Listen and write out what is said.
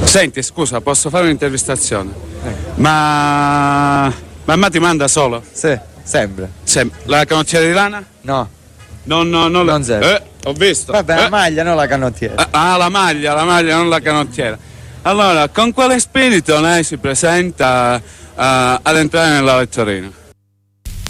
Senti, scusa, posso fare un'intervistazione? Ma ti manda solo? Sì, sempre. La canottiera di lana? No. Non serve. Ho visto. Vabbè, la maglia, non la canottiera. La maglia, non la canottiera. Allora, con quale spirito lei si presenta ad entrare nella vetturina?